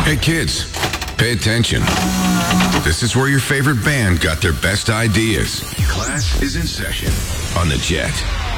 Hey kids, pay attention. This is where your favorite band got their best ideas. Class is in session on the Jet.